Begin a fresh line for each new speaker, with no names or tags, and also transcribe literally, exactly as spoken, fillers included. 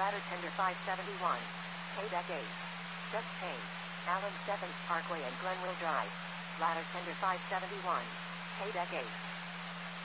Ladder Tender five seventy-one. Payback eight. Just pay. Allen seventh Parkway and Glenville Drive. Ladder Tender five seventy-one. Payback eight.